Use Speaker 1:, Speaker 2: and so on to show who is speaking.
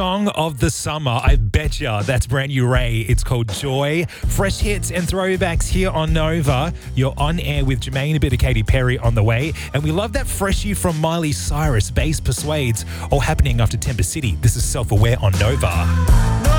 Speaker 1: song of the summer. I betcha. That's brand new Ray. It's called Joy. Fresh hits and throwbacks here on Nova. You're on air with Jermaine, a bit of Katy Perry on the way. And we love that freshie from Miley Cyrus, Bass Persuades, all happening after Temper City. This is Self-Aware on Nova.